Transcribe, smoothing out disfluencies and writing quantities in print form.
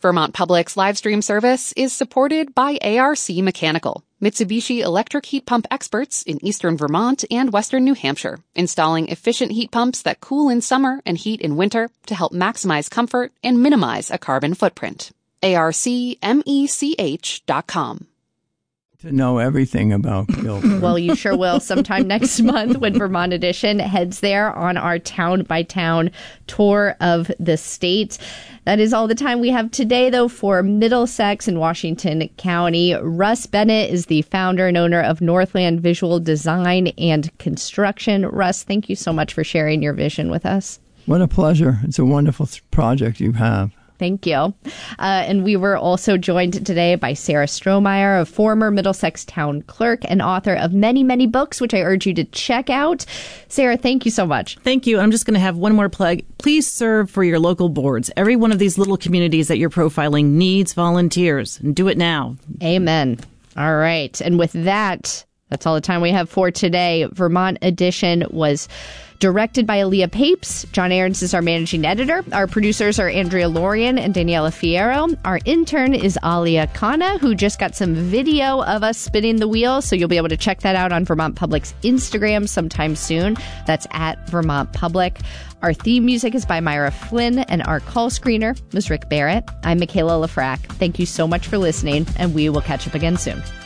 Vermont Public's live stream service is supported by ARC Mechanical, Mitsubishi electric heat pump experts in eastern Vermont and western New Hampshire, installing efficient heat pumps that cool in summer and heat in winter to help maximize comfort and minimize a carbon footprint. ARCmech.com. To know everything about Guilford. Well, you sure will sometime next month when Vermont Edition heads there on our town-by-town tour of the state. That is all the time we have today, though, for Middlesex and Washington County. Russ Bennett is the founder and owner of Northland Visual Design and Construction. Russ, thank you so much for sharing your vision with us. What a pleasure. It's a wonderful project you have. Thank you. And we were also joined today by Sarah Strohmeyer, a former Middlesex town clerk and author of many, many books, which I urge you to check out. Sarah, thank you so much. Thank you. I'm just going to have one more plug. Please serve for your local boards. Every one of these little communities that you're profiling needs volunteers. And do it now. Amen. All right. And with that, that's all the time we have for today. Vermont Edition was directed by Aaliyah Papes. John Aarons is our managing editor. Our producers are Andrea Lorian and Daniela Fierro. Our intern is Alia Khanna, who just got some video of us spinning the wheel, so you'll be able to check that out on Vermont Public's Instagram sometime soon. That's at Vermont Public. Our theme music is by Myra Flynn, and our call screener was Rick Barrett. I'm Michaela Lafrac. Thank you so much for listening, and we will catch up again soon.